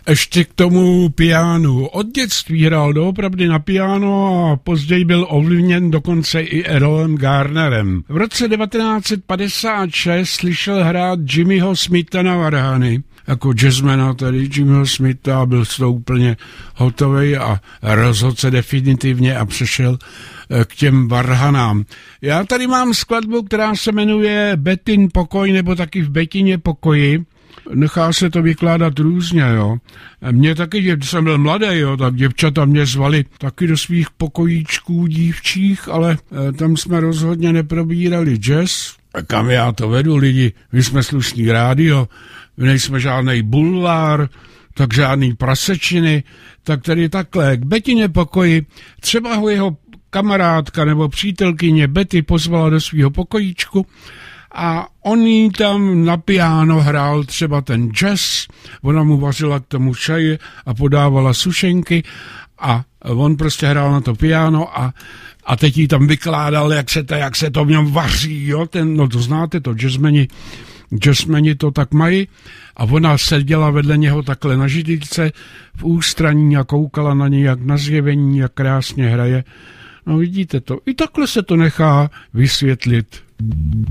Ještě k tomu pianu. Od dětství hrál doopravdy na piano a později byl ovlivněn dokonce i Errolem Garnerem. V roce 1956 slyšel hrát Jimmyho Smitha na varhany. Jako jazzmana tady Jimmyho Smitha, byl z toho úplně hotovej a rozhodl se definitivně a přešel k těm varhanám. Já tady mám skladbu, která se jmenuje Betin pokoj, nebo taky v Betině pokoji. Nechá se to vykládat různě, jo. Mě taky, když jsem byl mladý, jo, tak děvčata mě zvali taky do svých pokojíčků dívčích, ale tam jsme rozhodně neprobírali jazz. A kam já to vedu, lidi? My jsme slušný rádio, my nejsme žádnej bulvár, tak žádný prasečiny, tak tady takhle, k Betině pokoji, třeba ho jeho kamarádka nebo přítelkyně Betty pozvala do svého pokojíčku a on jí tam na piano hrál třeba ten jazz, ona mu vařila k tomu čaj a podávala sušenky a on prostě hrál na to piano a teď jí tam vykládal, jak se to v něm vaří, jo, no to znáte, to jazzmeni to tak mají a ona seděla vedle něho takhle na židličce v ústraní a koukala na něj jak na zjevení, jak krásně hraje. No vidíte to, i takhle se to nechá vysvětlit.